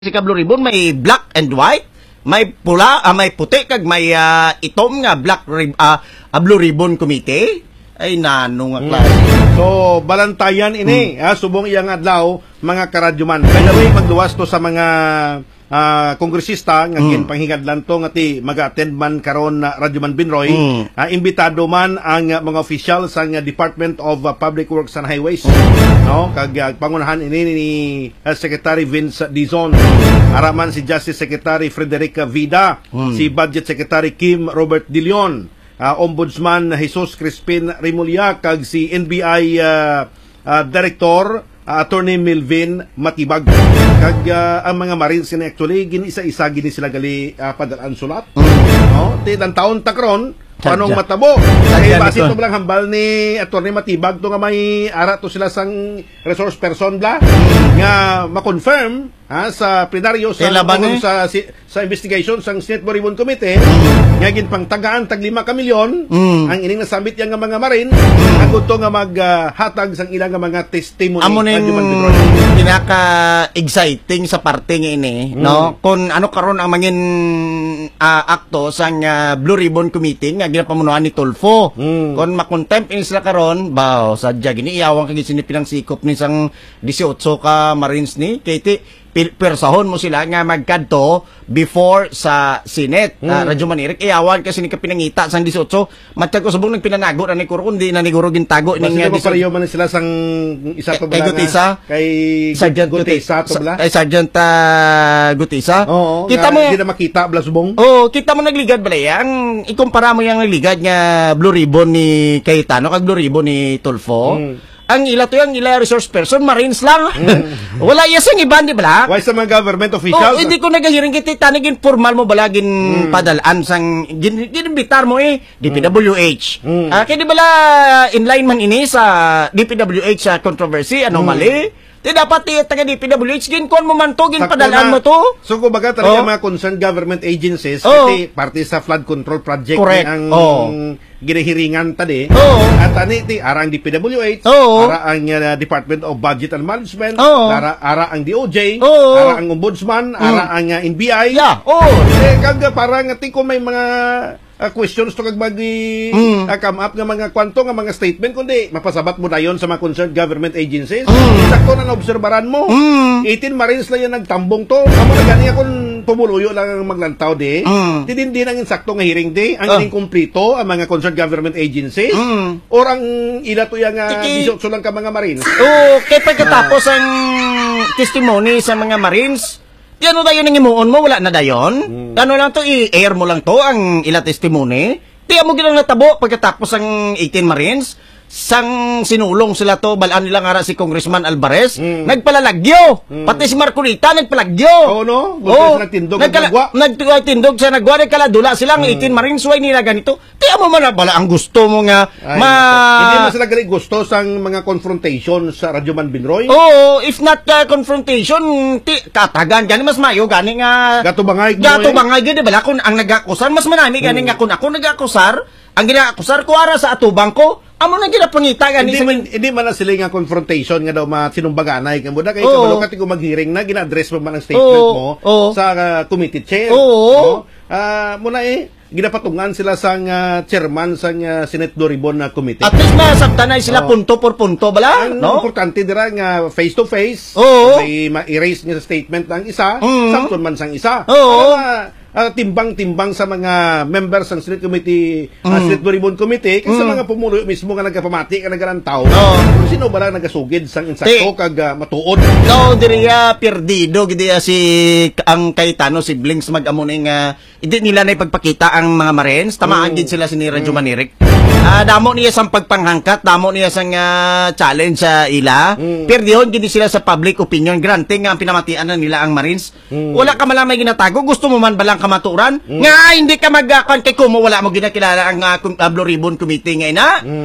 Si Blue Ribbon may black and white, may pula, may puti kag may itom nga Blue Ribbon Committee. Ay nano nga klase. So balantayan ini, subong iyang adlaw mga karadyuman. Kaya magluwas to sa mga kongresista nga ginpanghingad to nga ti mag-attend man karon na Radyuman Binroy. Imbitado man ang mga opisyal sa Department of Public Works and Highways. No, kag pangunahan ini ni Secretary Vince Dizon. Araman si Justice Secretary Frederica Vida, si Budget Secretary Kim Robert De Leon, Ombudsman Jesus Crispin Remulla, kag si NBI Director Attorney Melvin Matibag. Kag ang mga Marines ni actually gin-isa-isa gini sila gali padalaan sulat. No, ti taon takron panong matabo. Kay base to lang hambal ni Attorney Matibag to nga may ara to sila sang resource person bla nga ma-confirm sa plenaryo sa sa investigation sang Senate Blue Ribbon Committee nga ginpang tagaan tag 5 ka milyon ang ining nasabit yang mga Marine agud to nga maghatag sang ilang mga testimony. Amo ning pinaka-exciting sa parte nga ini, no? Kung ano karon ang mangin akto sang Blue Ribbon Committee nga ginapamunuan ni Tulfo. Kung makontempt ini sila karon, baw sadya gini iyawang kag sinipinang sikop ni sang 18 ka Marines ni kay persahon mo sila nga magkadto before sa Senate. Radyuman Eric iyawan kasi ni kapinangita sang 18 matag ko subong nagpinanago na ni Kuro kundi na ni Guro gintago ning nga pareho man sila sang isa to bala kay Sergeant Gutisa to bala kay Sergeant Gutisa. Kita mo hindi na makita bala subong. Kita mo nagligad bala yang ikumpara mo yang nagligad nga Blue Ribbon ni Cayetano kag Blue Ribbon ni Tulfo. Ang ila to yung ila resource person, Marines lang. Wala yasang iba, di ba? Why sa mga government officials? Hindi ko nagahiring kita, tanigin formal mo balagin padalaan sang, ginimbitar mo DPWH. Kaya di bala inline man ini sa DPWH controversy, anomaly? Di dapat taga DPWH, ginkuan mo man to, ginpadalaan mo to. So, kumbaga talaga mga concerned government agencies, kasi parte sa flood control project ang ginahiringan tadi. At ani ti ara ang DPWH, ara ang Department of Budget and Management, ara ang DOJ, ara ang Ombudsman, ara ang NBI. Kag parang ti ko may mga questions to kag come up nga mga kwanto nga mga statement kundi mapasabat mo dayon sa mga concerned government agencies. Sakto na naobserbaran mo. 18 Marines lang yan nagtambong to. Amo na gani akong pumuluyo lang ang maglantaw di. Din ang insakto nga hearing di. Ang inkumplito ang mga concerned government agencies. Or ang ila to yung 18 lang ka mga Marines. Kaya pagkatapos ang testimony sa mga Marines, yan o dayon ang imuon mo, wala na dayon. Ano lang to, i-air mo lang to ang ila testimony. Tiyan mo gilang natabo pagkatapos ang 18 Marines. Sang sinulong sila to, balaan nila nga si Congressman Alvarez, nagpalalagyo. Pati si Marcolita, nagpalagyo. No? Nagtindog siya, nagkaladula silang 18 Marines, why nila ganito? Tiyan mo man na bala ang gusto mo nga. Hindi mo sila gali gusto sang mga confrontation sa Radyuman Binroy? If not confrontation, katagan, gani mas mayo, gani nga. Gatubangay, gani bala, kung ang nag-akusar, mas manami, gani nga kung ako nag-akusar, ang gina-akusar ko ara sa atubang ko, amo na ginapangita gani hindi man na sila nga confrontation nga daw sinumbaganay kay muda kay kabalo ka tigo mag-hearing na gina-address mo man ang statement mo sa committee chair. Muna ginapatungan sila sang chairman sang Senate Blue Ribbon Committee. At least masabtanay sila punto por punto bala, no? Importante dira nga face to face. May ma-erase niya sa statement ng isa, samton man sang isa. Timbang-timbang sa mga members ng Senate Committee, Senate Blue Ribbon Committee, kasi sa mga pumulo mismo nga nagkapamati ka nagalantaw. Kung sino ba lang nagasugid sang insakto kag matuod. Diriya perdido gidiya si ang Cayetano siblings mag-amuning hindi nila na ipagpakita ang mga Marines, tamaan gid sila si Radyuman Eric. Damo niya sang pagpanghangkat, damo niya sang challenge sa ila. Perdihon gid sila sa public opinion, granting nga ang pinamatian na nila ang Marines. Wala ka malamay ginatago, gusto mo man balang kamaturan nga hindi ka magkakon kay kumo wala mo ginakilala ang Blue Ribbon Committee nga ina.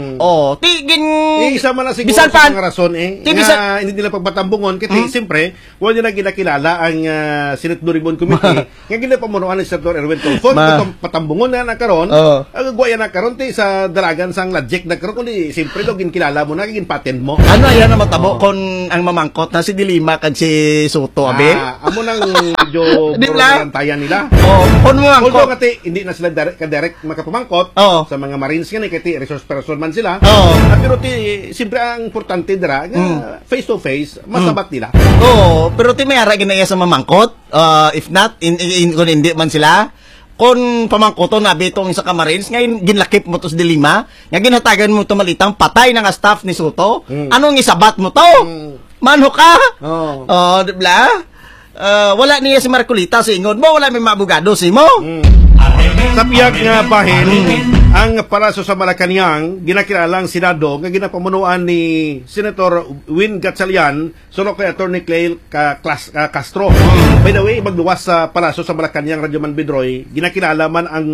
Isa man na siguro sa mga rason nga hindi nila pagbatambungon kasi siyempre wala nila ginakilala ang Senate Blue Ribbon Committee nga ginapamunuan ni Senator Erwin Tulfo patambungon na karon. Agwaya na karon ti sa pagdalagan sang logic na karon kundi siyempre do ginkilala mo na patent mo. Ano yan na matabo kon ang mamangkot na si Dilima kag si Soto abi? Amo nang medyo tayan nila. Kon mo ang although ngati hindi na sila direct makapamangkot sa mga Marines nga kay resource person man sila. Pero siyempre ang importante dira face to face masabat nila. Pero may ara ginaya sa mamangkot. If not kung hindi man sila kon pamangkoton na bitong sa Camarines ngayon ginlakip mo to sa Dilima nga ginhatagan mo to malitang patay nga staff ni Soto anong isabat mo to manho ka dibla wala niya si Marcolita sa ingod mo wala may maabogado si mo sa piyag nga bahin ang Palasyo sa Malacañang ginakilalang Senado nga ginapamunuan ni Senator Win Gatchalian sunod kay Attorney Clay Castro. By the way, magluwas sa Palasyo sa Malacañang, Radyoman Bidroy, ginakilala man ang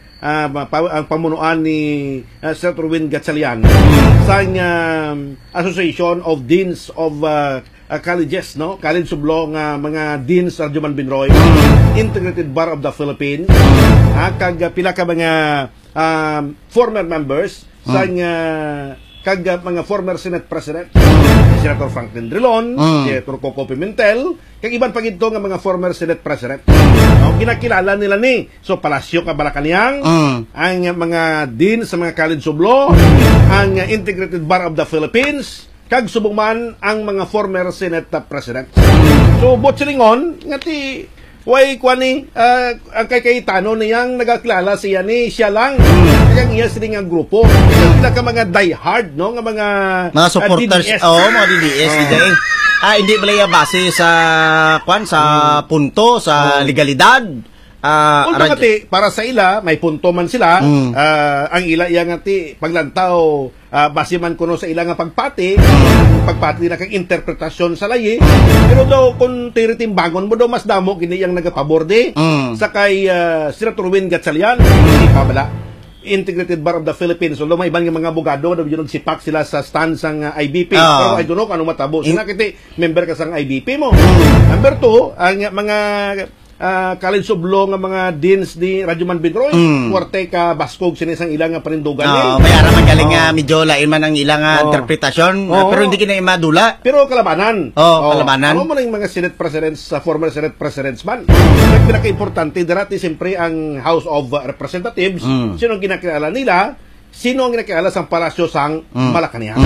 pamunuan ni Senator Win Gatchalian sa Association of Deans of colleges, no? College of Law nga mga deans sa Radyoman Bidroy, Integrated Bar of the Philippines, kag pila ka mga former members sa kag mga former Senate President si Senator Franklin Drilon, si Senator Coco Pimentel, kag iban pa gito nga mga former Senate President. Ginakilala nila ni Palasyo ka Malacañang, ang mga dean sa mga College of Law, ang Integrated Bar of the Philippines, kag subong man ang mga former Senate President. So botsilingon ngati way kwani ang kay Tano niyang nagakilala siya ni siya lang kag iya sila nga grupo sila ka mga die hard no nga mga supporters mga DDS hindi balaya base sa sa punto sa legalidad ngati para sa ila may punto man sila ang ila iya ngati paglantaw base man kuno sa ila nga pagpati na kang interpretasyon sa layi pero daw kung tiritimbangon mo daw mas damo kini yang nagapabor di sa kay Senator Win Gatchalian hindi pa bala Integrated Bar of the Philippines although may ibang mga abogado daw yun nagsipak sila sa stand sang IBP pero I don't know kung ano matabo sila kiti member ka sang IBP mo number 2 ang mga College of Law nga mga deans ni Radyoman Bidroy kuwarte ka baskog sinisang ilang nga panindugan may ara magaling nga medyo lain man ang ilang interpretasyon pero hindi kina madula pero kalabanan kalabanan ano mo lang mga Senate Presidents former Senate Presidents man pinaka-importante darati siyempre ang House of Representatives sino ang ginakilala nila sino ang ginakilala sa Palasyo sang Malacañang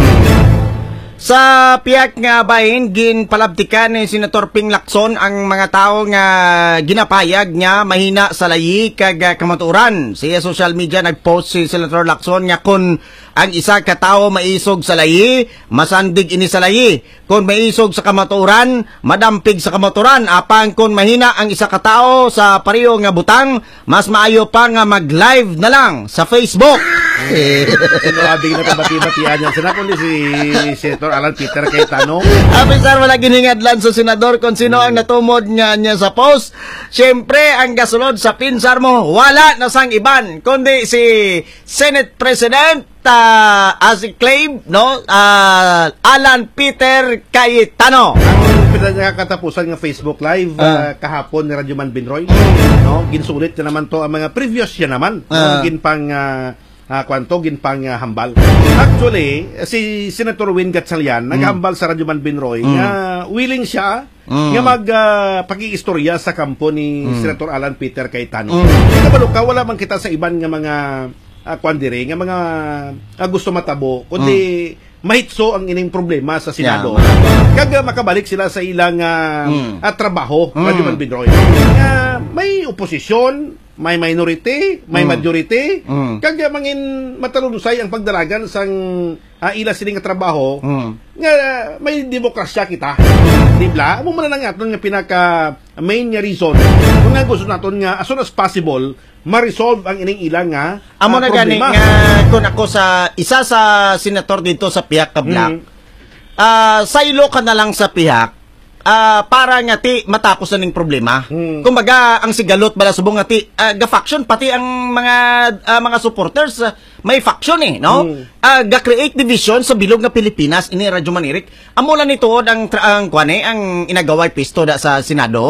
sa piyak nga bahin, ginpalabtikan ni Senator Ping Lacson ang mga tao nga ginapayag niya mahina sa layi kag kamaturan. Sa social media nagpost si Senator Lacson nga kung ang isa ka tao maisog sa layi, masandig ini sa layi. Kung maisog sa kamaturan, madampig sa kamaturan. Apang kung mahina ang isa ka tao sa pareho nga butang, mas maayo pa nga mag-live na lang sa Facebook. Sinabing na kabati-batian yan. Sinapon ni si Senator Alan Peter Cayetano. Abisar wala giningadlan sa senador kung sino ang natumod niya sa post. Siyempre, ang gasulod sa pinsar mo, wala na sang iban, kundi si Senate President as claim, no? Alan Peter Cayetano. Ang pinakatapusan ng Facebook Live kahapon ni Radyoman Bidroy, no? Ginsulit na naman to ang mga previous yan naman. Ginpang ginpang hambal. Actually, si Senator Win Gatchalian naghambal sa Radyoman Bidroy nga willing siya nga pag-iistorya sa kampo ni Senator Alan Peter Cayetano. Kabalo ka, wala man kita sa iban nga mga kwandire, nga mga gusto matabo, kundi mahitso ang ining problema sa Senado. Kag makabalik sila sa ilang trabaho, Radyoman Bidroy. May oposisyon, may minority, may majority, kag mangin matalunsay ang pagdalagan sang ila sining trabaho nga may demokrasya kita. Dibla, amo man lang aton nga pinaka main nga reason kung nga gusto naton nga as soon as possible ma-resolve ang ining ilang nga amo na gani nga kung ako sa isa sa senator dito sa Piak Kablak saylo ka na lang sa Piak para nga ti matapos na ning problema. Kumbaga ang sigalot bala subong nga ti ga-faction pati ang mga supporters may faction no? Ga-create division sa bilog nga Pilipinas ini Radyo Manirik. Amo lang nito ang inagaway pisto da sa Senado.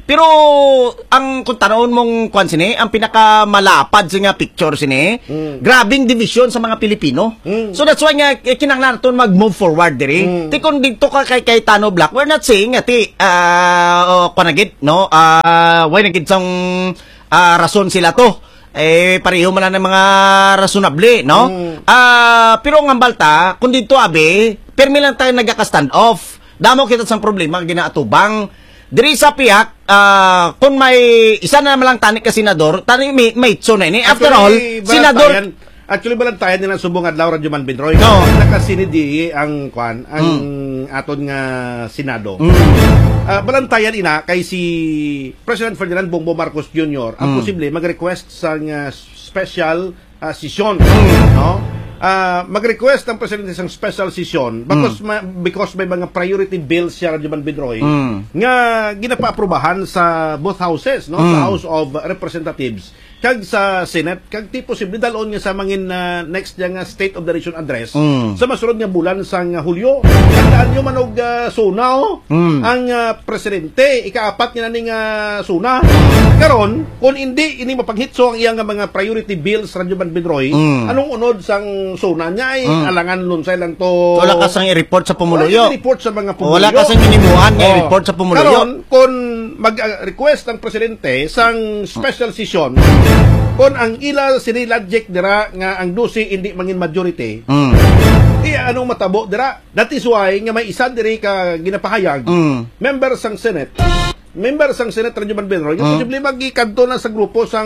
Pero ang kung tanawon mong kwan sini, ang pinakamalapad sa nga picture sini, grabing division sa mga Pilipino. So that's why nga kinahanglan naton mag-move forward diri. Ti kung dito ka kay Cayetano Black, we're not saying ati kwanagid no, why nagid sang rason sila to. Pareho man ng mga rasunable, no? Pero ang balta, kung dito abi, permi lang tayo nagka-stand off. Damo kita sang problema ginaatubang. Diri sa piyak, kung may isa na lang tani ka senador, tani may itso na ini. After all, senador... Actually, balantayan nila subong adlaw Radyo Man Bidroy. No. Nakasinidi ang kwan, ang aton nga Senado. Balantayan ina kay si President Ferdinand Bongbong Marcos Jr. ang posible mag-request sa special session, no? Mag-request ang presidente ng special session because may mga priority bills siya Radyo Man Bidroy nga ginapa-aprobahan sa both houses, no? Sa House of Representatives kag sa Senate, kag ti posible dalon nga sa mangin next nga State of the Nation address sa masunod nga bulan sang Hulyo. Tandaan nyo manog suna ang presidente ikaapat nga ning suna. Karon kung hindi ini mapanghitso ang iyang mga priority bills Radyo Man Bidroy, anong unod sang suna niya ay alangan lunsay lang to. Wala ka sang i-report sa pumuluyo. Report sa mga pumuluyo. Wala ka sang minimuan nga i-report sa pumuluyo. Karon kung mag-request ang presidente sang special session, kung ang ila sinilajek dira nga ang dusi hindi mangin majority, anong matabo dira? That is why nga may isa diri ka ginapahayag, member sang Senate Radyo Man Bidroy, nga posible magikadto na sa grupo sang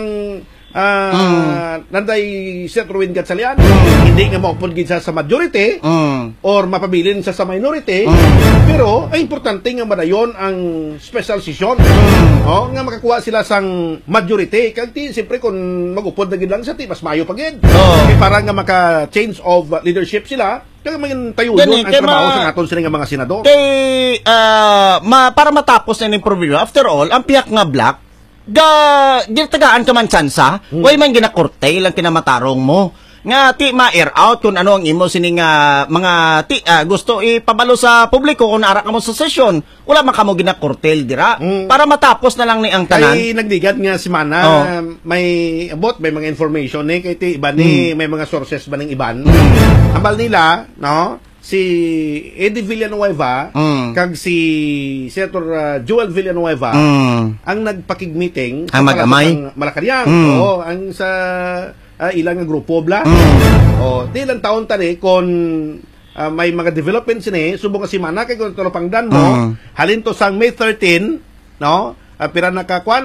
nanday Seth Ruin Gatchalian, hindi nga maupod gid sa majority or mapabilin sa minority, pero ay importante nga madayon ang special session, nga makakuha sila sang majority kag ti siyempre kung magupod na gid lang sa ti mas mayo pa gid, para nga maka-change of leadership sila kag maging tayo ang trabaho sa aton sila nga mga senador. Kay para matapos na yung problema, after all, ang piyak nga Black ginatagaan ka man tsansa, way man ginakorte lang kinamatarong mo. Nga ti ma-air out kung ano ang imo sining mga ti gusto ipabalo sa publiko kung ara ka mo sa session. Wala man kamo ginakortel dira para matapos na lang ni ang tanan. Kay nagdigat nga si Mana, may mga information ni kay ti iba ni may mga sources ba ning iban. Ambal nila, no? Si Eddie Villanueva kag si Senator Joel Villanueva ang nagpakig-meeting ang mag-amay Malacañang, ang sa ilang grupo bla. Dilang taon tani kon may mga development sini subong si Mana kay kun tulopangdan mo halin to sang May 13, no? Pira nakakuan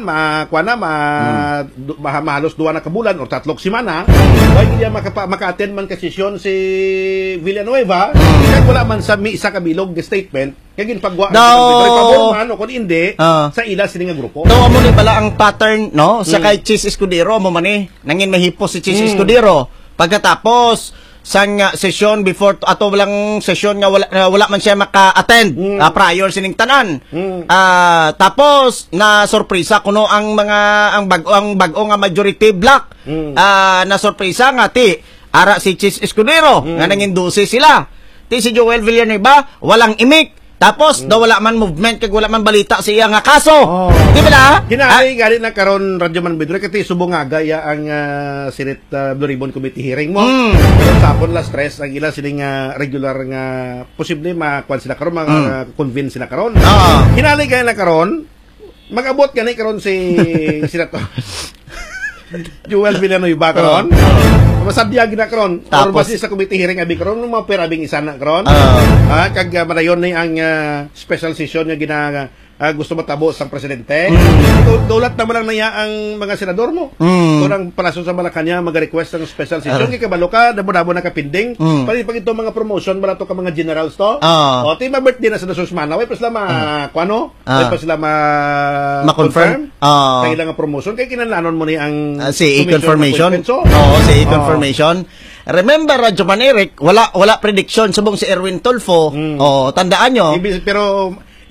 mahalos 2 na kabulan o 3 semana, why hindi maka-attend man ka sesyon si Villanueva kaya wala man sa may isa kabilog statement kaya ginpagwa man o kung hindi sa ila sila nga grupo. Amo ni bala ang pattern, no? Sa kay Chis Escudero mo man nangin mahipos si Chis Escudero pagkatapos sang session before ato walang session nga wala man siya maka-attend prior sining tanan. Tapos na sorpresa kuno ang bago nga majority Black. Na sorpresa nga ti ara si Chis Escudero nga nangin 12 sila. Ti si Joel Villanueva walang imik. Tapos daw wala man movement kag wala man balita sa iya nga kaso. Di ba la? Gali na karon Radyo Man Bidroy kati subong nga gaya ang Senate Blue Ribbon Committee hearing mo. Pero tapon la stress ang ila sining regular nga posible makuan sila karon convince sila karon. Kinali gaya na karon mag-abot gani karon si Senator Joel Villanueva karon. Masadya gina karon or basi sa committee hearing abi karon mga perabing isa na karon. Kag madayon ni ang special session nga gina gusto matabo sang presidente. Dulat naman lang niya ang mga senador mo. Kung ang palaso sa Malacañang mag-request ng special session, kay kabalo ka, dabo-dabo na kapinding. Pag ito mga promotion, bala to ka mga generals to. O, ti ma-birthday na sa Susmana, way pa sila way pa sila ma-confirm. Kaya lang ang promotion, kaya kinalanon mo ni ang CA confirmation. CA confirmation. Remember, Radyo Man Eric, wala prediction subong si Erwin Tulfo. Tandaan nyo. Pero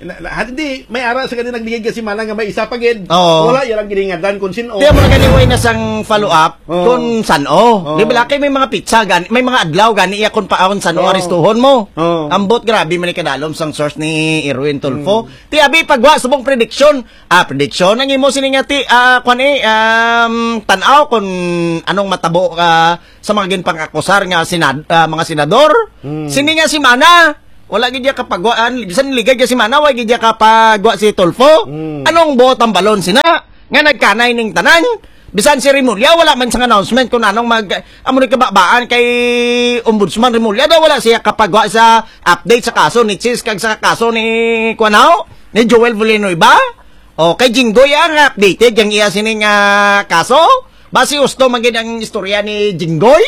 Hindi, may ara sa kanila nagbigay kasi mana nga may isa pagid. Oo. Wala, yan ang giningadan kung sino. Di mo na ganiway na sang follow-up kung sano. Di ba kay may mga pizza, may mga adlaw, gani iya kung paakon sano aristuhon mo. Ambot, grabe man kadalom sang source ni Erwin Tulfo. Ti abi pagwa, subong prediction. Prediction, ang imo sininga ti, tanaw kung anong matabo sa mga ginpang-akusar nga mga senador. Sininga si Mana. Wala gidya kapagwaan, bisan ligay si Mana, wala gidya kapagwa si Tulfo. Anong botang balon sina? Nga nagkanay ning tanan. Bisan si Rimulya, wala man sang announcement kung anong amo ni kababaan kay Ombudsman Rimulya, daw wala siya kapagwa sa update sa kaso ni Chis kag sa kaso ni Kuanao, ni Joel Villanueva. O kay Jinggoy ang updated yang iya sining kaso. Basi gusto maging ang istorya ni Jinggoy.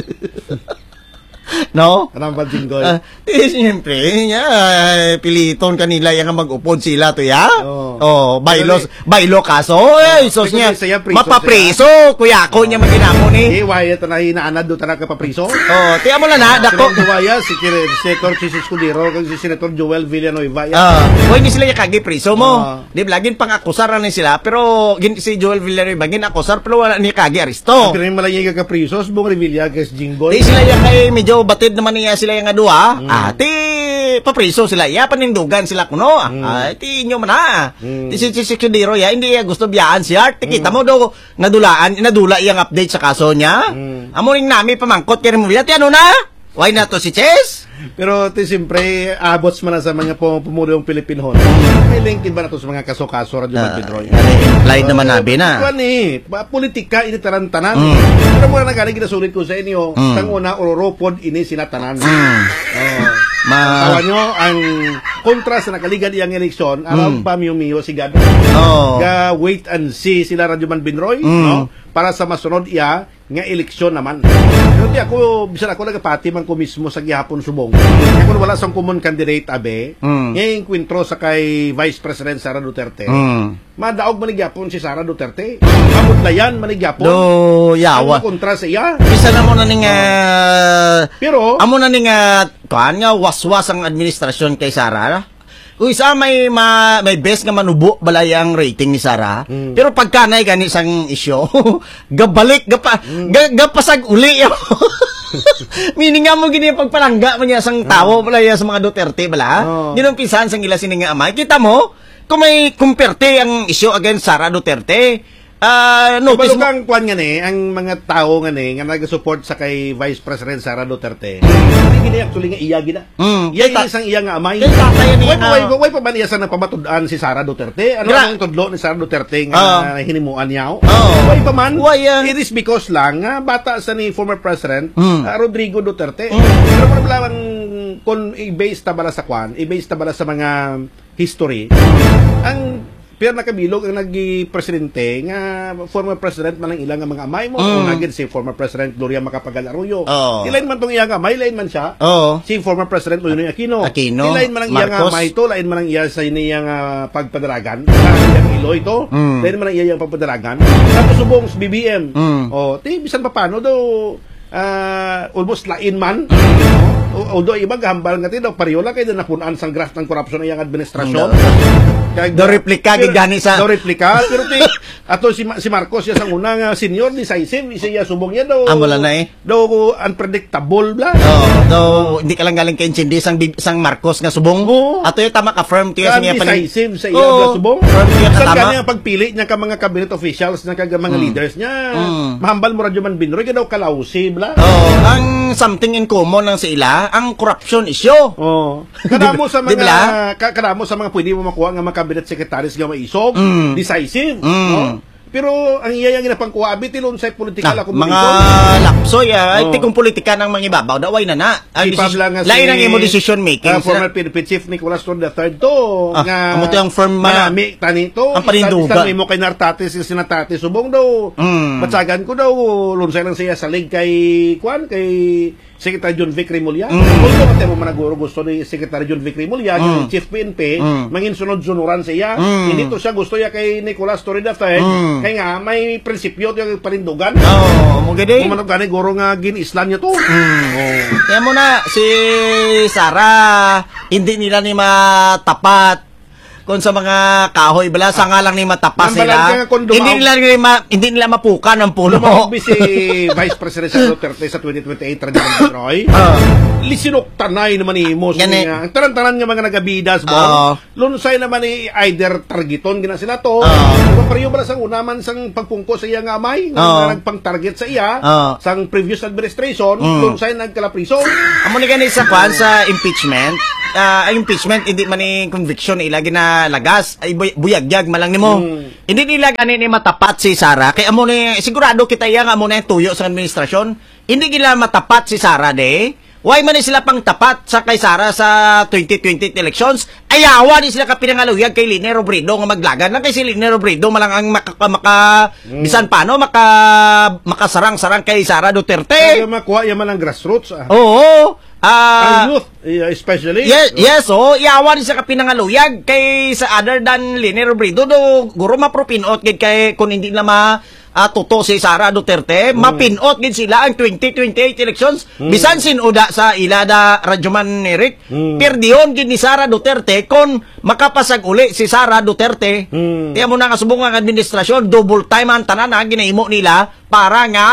No? Anong ba Jinggoy? Siyempre, piliton kanila yung mag-upod sila to ya. Baylo kaso. Sos niya, mapapriso. Kuya ko niya maginamo ni. Waya ito na hinaanad doon ka papriso. Tiya mo lang na, dako. Waya, si Senator Chis Escudero, kag si Senator Joel Villanueva. Hindi sila yung kagi priso mo. Di ba, laging pang-akusar na sila, pero si Joel Villanueva, gin-akusar, pero wala ni kagi aristo. Pero yung malay yung kapriso, subong Revilla, kag Jinggoy. Di sila yung kay medyo batid naman niya sila yung adua. Ti papriso sila ya panindugan sila kuno. Ti inyo man ti si Escudero ya hindi gusto biyaan siya. Ti kita mo do nadula yang update sa kaso niya. Amo ring nami pamangkot kay mo ti ano na? Why na to si Ches? Pero ti siyempre abots man na sa mga pumulyong Pilipinhon. May linkin ba na to sa mga kaso-kaso radyo Pedroy? Implied naman nabi na. Politika ini tanan-tanan. Pero mo na galing ginasulit ko sa inyo, sang una ururopod ini sila tanan. Tawa nyo, ang kontra sa nakaligad iyang eleksyon, alam pa miyo si God. Ga wait and see sila Radyo Man Binroy, no? Para sa masunod iya nga eleksyon naman. Pero di ako, bisan ako nagapati man ko mismo sa gihapon subong. Kaya wala sang common candidate abe, ngayon kwentro sa kay Vice President Sara Duterte. Madaog manigyapon si Sara Duterte. Mamudlayan manigyapon. Yawa. Ang kontra sa iya. Bisa na mo na ning pero amo na ning kuan nga waswas ang administrasyon kay Sara. Uy, sa may best nga manubo balay ang rating ni Sara. Pero pagkanay gani sang isyo, gabalik gapasag uli. Meaning nga mo gini pagpalangga man niya sang tawo balay sa mga Duterte bala. Ginumpisan sang ila sining nga amay. Kita mo kung may kumperte ang isyo against Sara Duterte. Notice mo kang kwan nga ni, ang mga tao nga ni, nga nag-support sa kay Vice President Sara Duterte. Hindi gini actually nga iya gina. Iya isang iya nga amay. Way pa ba niya sa napamatudan si Sara Duterte? Ano ang tudlo ni Sara Duterte nga hinimuan niya? Way pa man. It is because lang nga bata sa ni former President Rodrigo Duterte. Pero problema kung i-base tabala sa kwan, i-base tabala sa mga history, ang Pierre Nakabilog ang nagi-presidente nga former president man ang ilang nga mga amay mo o nagin si former president Gloria Macapagal Arroyo. Ilain man tong iya nga amay, lain man siya. Si former president Noynoy Aquino. Ilain man ang iya nga amay to, lain man ang iya sa iniya nga pagpadaragan. Ang Iloy to, lain man ang iya nga pagpadaragan. Tapos subong sa BBM. Bisan pa paano daw almost lain man. Although iba gahambal nga daw pariola kay na napunan sang graft ng korupsyon ng iyang administrasyon. Do replika gani sa do replika pero ato si Marcos siya sang una nga senior ni Saisim siya subong niya daw amala na daw unpredictable bla daw hindi ka lang galing kay Chindi sang Marcos nga subong ato yung tama ka firm tiya niya pa ni Saisim sa iya subong sa kanya pagpili niya ka mga cabinet officials na kag mga leaders niya mahambal mo Radyo Man Binroy daw kalausi bla ang something in common lang sa ila ang corruption issue kadamo sa mga pwede mo makuha nga mga cabinet secretaries nga maisog, decisive, no? Pero ang iyayang ginapangkuha, bitilon sa political ako mga lapsoy, iti kung politika ng mga ibabaw, daway na. Lain ang imo decision making. Former PNP Chief Nicolas Torre III to, nga, amo to yung firm manami, tanito, ang paninduga. Isang mo kay Nartates, sinatate, subong daw, matsagan ko daw, lunsay lang siya salig kay Secretary John Vic Rimulya. Gusto ka tayo mo managuro gusto ni Secretary John Vic Rimulya, Chief PNP, mangin sunod-sunuran siya. Hindi to siya gusto ya kay Nicolas Torre III. Kaya nga, may prinsipyo yung panindugan. Mugadi. Kung manong gani, guro nga gin-islan niya to. Kaya mo na, si Sara, hindi nila ni matapat kung sa mga kahoy bala sa nga lang ni matapas Nambalan sila. ka kung Hindi nila mapukan ang puno. Lumawag si Vice President Duterte sa 2028 Radyo Roy. Lisinok tanay naman ni mo. Ang taran-taran nga mga nagabidas mo. Lunsay naman ni either targeton gina sila to. Pariyo ba sang unaman sang pagpungko sa iya nga amay nga nagpang-target sa iya sang previous administration lunsay nagkalapriso. Amo ni gani sa kwan sa impeachment. Impeachment hindi man ni conviction ilagi na lagas ay buyagyag malang nimo. Hindi nila gani ni matapat si Sara kay amo ni sigurado kita iya nga amo na tuyo sa administrasyon. Hindi nila matapat si Sara de. Why man sila pang tapat sa kay Sara sa 2020 elections? Ayawa ni sila ka pinangaluyag kay Lene Robredo nga maglagan lang kay si Lene Robredo malang ang bisan paano makasarang-sarang kay Sara Duterte. Kaya makuha yaman ang grassroots. Oo. Ang youth, especially. Yes, iawa ni sa kapinangaluyag kay sa other than Lene Robredo do guro mapropinot kay kung hindi na tuto si Sara Duterte, mapinot gid sila ang 2028 elections. Bisan sinuda sa ilada Radyoman Eric, perdiyon gid ni Sara Duterte kon makapasag uli si Sara Duterte. Kaya mo na kasubong ang administrasyon, double time ang tanan ang ginahimo nila para nga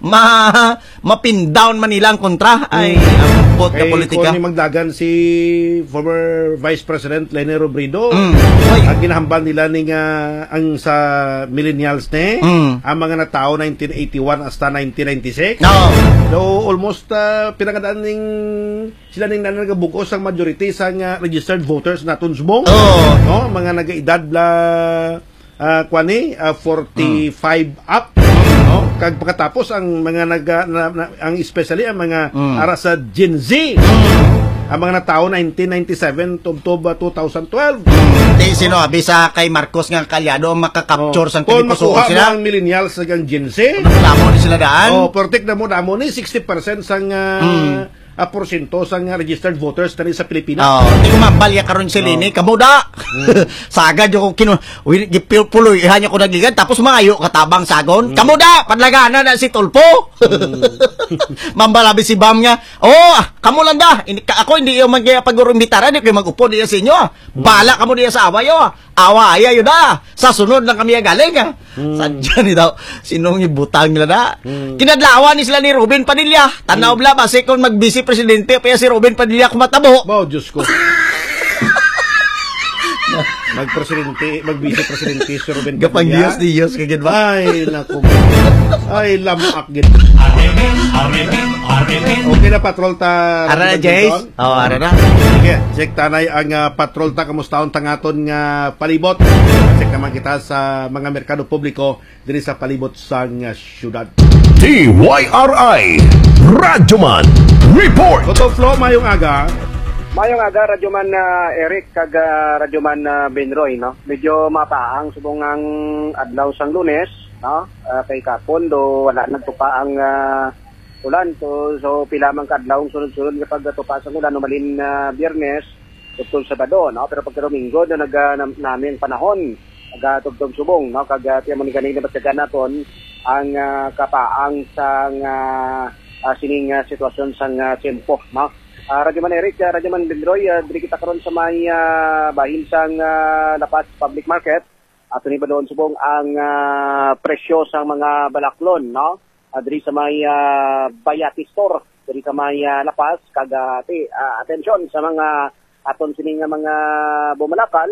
mapin-down man nilang kontra ay ang pot na politika. Kung magdagan si former Vice President Lene Robredo, ang ginahambal nila ni ang sa millennials ang mga natao 1981 hasta 1996. So almost pinangadaan sila ning nagabukos ang majority sa registered voters naton subong. No, mga nagaedad la 45 up. Kag pagkatapos ang mga ang especially ang mga ara sa Gen Z. Ang mga natao 1997 to 2012. Sino bisa kay Marcos nga kalyado makakapture sang pinikusuon sila ang millennials sa Gen Z. Damo ni sila daan. Protect na mo ni 60% sang porsyento sang registered voters tani sa Pilipinas. Di ko mambalya karon si Lini, kamuda. Sagad yo ko puloy ihanya ko nagligan tapos maayo katabang sagon. Kamuda padlagana na si Tulpo. Mambalabi si Bam nga. Kamo lang da. Ako hindi yo magpagurumbitara di ko magupo diya sa inyo. Bala kamo diya sa awa yo. Awa aya yo da. Sa sunod lang kami galing. Sadya ni daw sinong ibutang nila da. Kinadlawan ni sila ni Ruben Padilla. Tanaw bla base kon magbisi presidente pa si Ruben Padilla kumatabo. Diyos ko. Mag-vice presidente si Ruben Padilla. Gapang Diyos kagid ba? Ay, naku. Ay, lamak gid. Okay na patrol ta. Ara na, Jace? Ara na. Sige, check tanay ang patrol ta kamusta tangaton nga palibot. Check naman kita sa mga merkado publiko diri sa palibot sa syudad. TYRI Radyoman Report. Toto Flo, mayong aga. Mayong aga, Radyoman Eric, kag Radyoman Benroy, no? Medyo mapaang subong ang adlaw sang Lunes, no? Kay kapon do wala nagtupa ang ulan. So pila man kadlaw sunod-sunod kapag tupa sang ulan umalin Biyernes, tugtog Sabado, no? Pero pagka Domingo do namin panahon, tugtog subong, no? Kag tiyan mo ni kanina batyagan naton ang kapaang sang sining sitwasyon sang tempo, no? Radyoman Eric, Radyoman Benroy, diri kita karon sa may bahin sang Lapas Public Market. Ato ni ba doon subong ang presyo sang mga balaklon, no? Diri sa may Bayati Store, diri sa may Lapas, kagati atensyon sa mga aton sining mga bumalakal,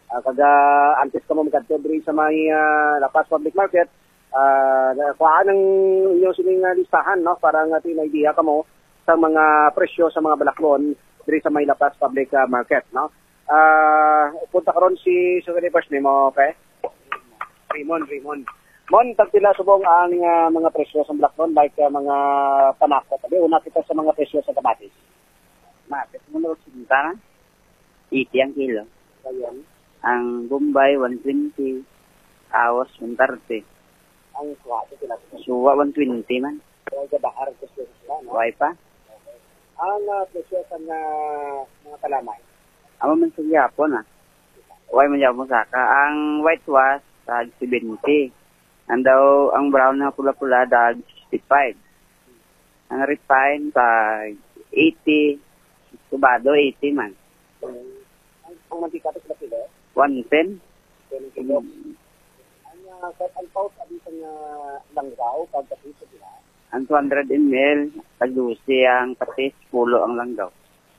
antes ka mo magkadto diri sa may Lapas Public Market. Kuhaan ang inyong sining listahan, no? Para nga tinaidiya ka mo sa mga presyo sa mga balaklon diri sa may Lapas Public Market, no? Punta karon si Secretary First name mo, okay? Raymond. Mon, tagpila subong ang mga presyo sa balaklon like mga panako. Tabi una kita sa mga presyo sa kamatis. Bakit mo na sinta? 80 ang kilo. Ayun. Ang Bombay 120, Awas 130. Ang swati sila. Suwa 120 man. Kaya bahar ko sila, no? Why pa? Ang presyo sa mga kalamay. Amo man sa Japon Why man Japon saka. Ang white was tag 70. Ang brown na pula-pula tag 65. Ang refine tag 80. Subado 80 man. Ang mantika to sila. 110. Ang paus abisang langgaw, pagkatito sila. Ang 200 ml, tag-12 ang patis, pulo ang langgaw.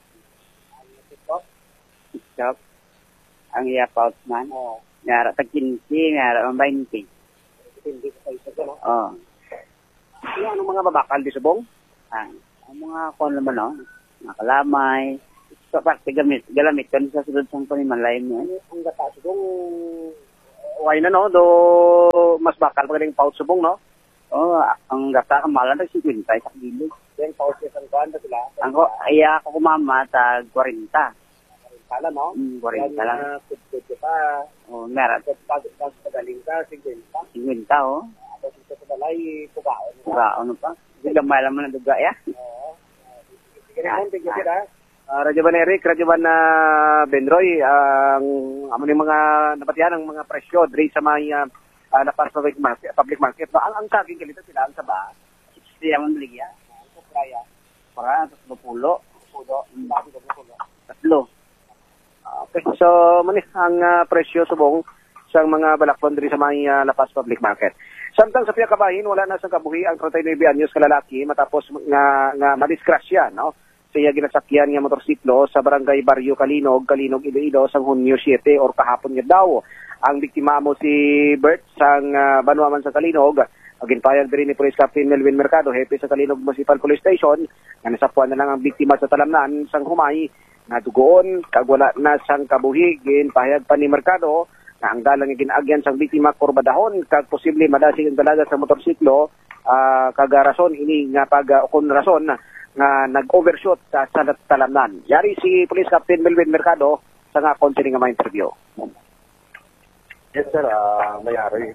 TikTok. Ang iyapaut man. Ngara tag-15, ngara ang 20. Hindi sa isa ko, no? Oo. Anong mga babakal di subong? Ang mga kon naman, no? Mga kalamay. Sa parte galamit kan sa sulod sang panimalay mo. Ang gata subong, why na, no? Do mas bakal pa galing paut subong, no? Ang gata kamalan na 50 sa kilo. Then paut sa kuan ba sila? Ako, iya ako kumama tag 40. Kala, no? 40 lang. Kutso pa. Meron. Pag galing ka, 50. 50, oh. Tapos ito sa balay, kubaon. Ano pa? Hindi gamay lang man ang duga, ya. Sige naman, tignan sila. Radyo Ban Eric, Radyo Ban Benroy, ang mga napatihan ng mga presyo dre sa mga napas public market. No, ang saging kilito sila ang saba. 60 ang maligya. Sa playa. Para sa pulo. Tatlo. Okay, so manis ang presyo subong sa mga balakton diri sa mga lapas public market. Samtang sa piyakabahin, wala na sa kabuhi ang 39 anyos kalalaki matapos nga madisgrasya, no? Siya ginasakyan nga motorsiklo sa barangay Barrio Kalinog, Iloilo sa Hunyo 7 or kahapon nga daw. Ang biktima mo si Bert sang Banuaman sa Kalinog. Ginpayag diri ni Police Captain Melvin Mercado, hepe sa Kalinog Municipal Police Station, nga nasapuan na lang ang biktima sa talamnan sang humay na dugoon kag wala na sang kabuhi. Ginpayag pa ni Mercado na ang dalang ginaagyan sang biktima kurbadahon kag posible madasig ang dalaga sa motorsiklo kag rason ini nga pag-ukon rason nga nag-overshoot sa talamnan. Yari si Police Captain Melvin Mercado sa nga konti nga mga interview. Yes sir, mayari.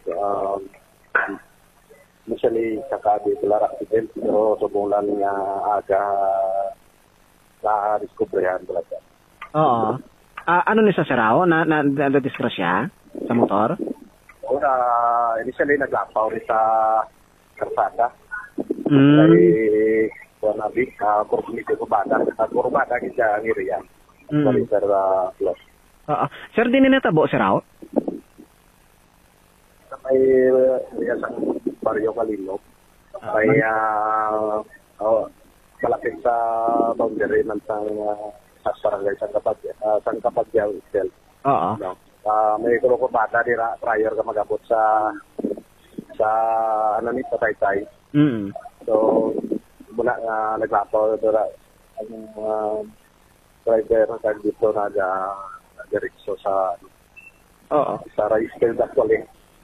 Usually sakadi tular accident pero subong lang nga aga sa diskubrehan talaga. Oo. Ano ni sa Sarao na disgrasya sa motor? Initially naglapaw rin sa karsada. Nabi, kurbada kita ang iriyan. Sir, plus. Sir, din natabo, Sir Rao? Sa may sa Barrio Kalinog. May malapit sa boundary ng sa barangay San Kapagyaw itself. Oo. May kurbada dira prior ka magabot sa Taytay. So, mula naglapaw doon ang driver na dito diretso sa rice field actually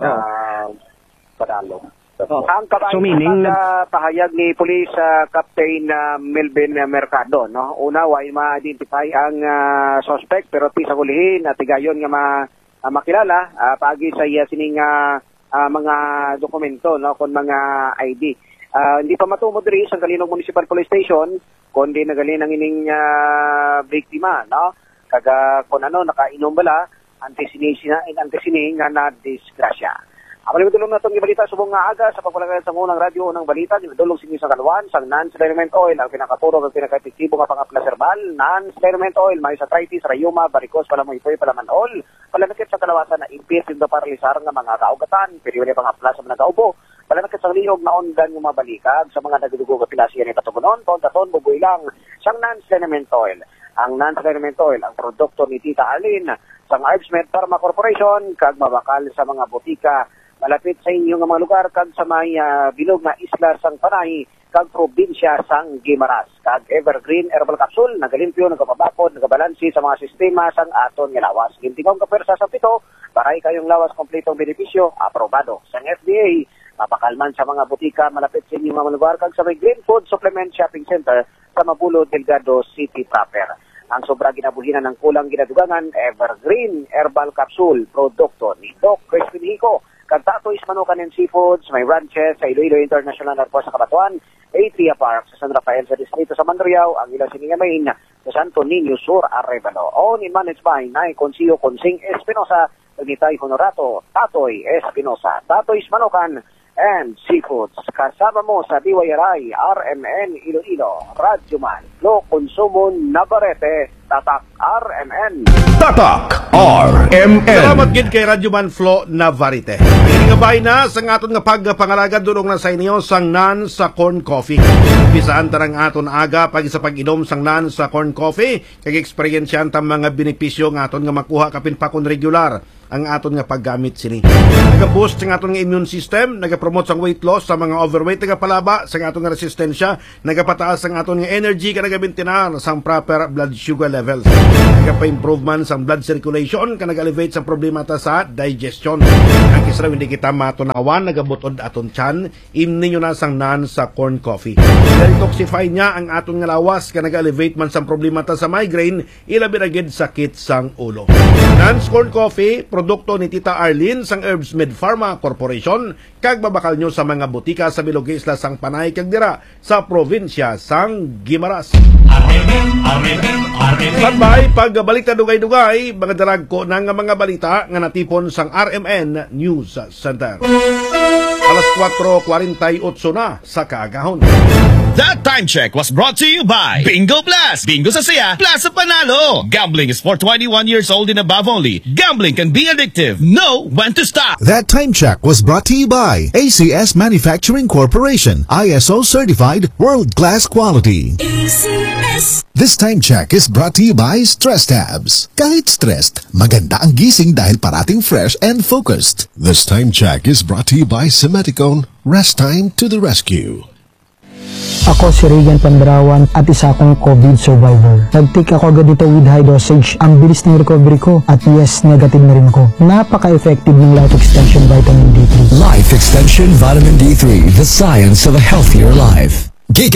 padalong. Ang kabayan pahayag ni Police Captain Melvin Mercado, no? Una, way ma-identify ang suspect pero ti sa hulihin at tigayon nga makilala paagi sa iya sining mga dokumento, no, kon mga ID. Hindi pa matumod rin sa Kalinog Municipal Police Station kundi nagalin ang ining biktima, no? Kaga kung nakainom bala antisining nga na disgrasya. Ang tulong na itong ibalita subong nga aga sa pagpalagay sa unang radyo ng balita, dinadulong sinyo sa kaluan, sang non-steroid oil, ang pinakaturog at pinaka-epektibo nga pang-aplas herbal, non-steroid oil, may arthritis, rayuma, varicose, palamoy-poy, palamanol, palanakit sa kalawasan na impis, yung paralisar nga mga kaugatan, periwede pang-aplas sa mga kaubo, palanakit sa liyog na ondan yung mabalikag sa mga nagudugo at pinasiyan ni Patugunon, ton-taton, buboy lang, sang non-steroid oil. Ang non-steroid oil, ang produkto ni Tita Arlene, sang Herbsmed Pharma Corporation, kag mabakal sa mga butika, malapit sa inyong mga lugar kag sa may bilog na isla sang Panay kag probinsya sang Guimaras. Kag Evergreen Herbal Capsule nagalimpyo, nagapabapod, nagabalansi sa mga sistema sang aton nga lawas. Gintingong kapersa sa pito, baray kayong lawas kompletong benepisyo, aprobado sang FDA. Mapakalman sa mga butika malapit sa inyong mga lugar kag sa may Green Food Supplement Shopping Center sa Mabulo, Delgado City proper. Ang sobra ginabuhinan ng kulang ginadugangan, Evergreen Herbal Capsule, produkto ni Doc Crispin Hico. Kag Tatoy's Manukan and Seafoods, may ranches sa Iloilo International Airport sa Cabatuan, Atria Park sa San Rafael sa Distrito sa Mandurriao, ang ilang siningamain sa Santo Niño Sur, Arevalo. Owned and managed by Nay Consiglio Consing Espinosa, Magnitay Honorato, Tatoy Espinosa, Tatoy's Manukan and Seafoods. Kasama mo sa DYRI, RMN Iloilo, Radyo Man, Lo Consumo Navarrete, Tatak RMN. Tatak RMN. Salamat gid kay Radyoman Flo Navarrete. Ingabay na sa aton nga pagpangalagad durong na sa inyo sang nan sa corn coffee. Bisaan tarang aton aga pag sa pag-inom sang nan sa corn coffee, kay eksperyensyahan ta mga benepisyo nga aton nga makuha kapin pa kon regular ang aton nga paggamit sini. Nag-boost sa aton nga immune system, nag-promote sang weight loss sa mga overweight, nagapalaba sa aton nga resistensya, nagapataas ang aton nga energy, kanagabintinar sang proper blood sugar levels. Nagapa-improvement sang blood circulation, kanag-elevate sa problema ta sa digestion. Ang kisra hindi kita matunawan, nagabutod aton tiyan, imni nyo na sang nan sa corn coffee. Detoxify niya ang aton nga lawas, kanag-elevate man sang problema ta sa migraine, ilabi na gid sakit sang ulo. Nan's corn coffee, produkto ni Tita Arlene sang Herbs Med Pharma Corporation, kag babakal nyo sa mga butika sa Bilog Isla sang Panay kag dira sa probinsya sang Guimaras. Sabay pagbalik ta dugay-dugay, mga darag ko na nga mga balita nga natipon sang RMN News Center. Alas 4:48 na sa kaagahon. That time check was brought to you by Bingo Plus. Bingo sa saya, plus sa panalo. Gambling is for 21 years old and above only. Gambling can be addictive. Know when to stop. That time check was brought to you by ACS Manufacturing Corporation, ISO certified world-class quality. ACS. This time check is brought to you by Stress Tabs. Kahit stressed, maganda ang gising dahil parating fresh and focused. This time check is brought to you by Semeticone. Rest time to the rescue. Ako si Regan Pandrawan at isa akong COVID survivor. Nag-take ako agad dito with high dosage. Ang bilis ng recovery ko at yes, negative na rin ako. Napaka-effective ng Life Extension Vitamin D3. Life Extension Vitamin D3, the science of a healthier life.